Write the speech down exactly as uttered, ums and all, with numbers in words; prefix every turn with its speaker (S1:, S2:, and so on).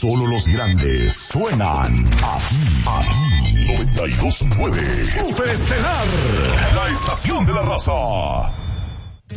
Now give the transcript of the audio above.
S1: Solo los grandes suenan aquí, aquí. noventa y dos punto nueve Superestelar, la estación de la raza.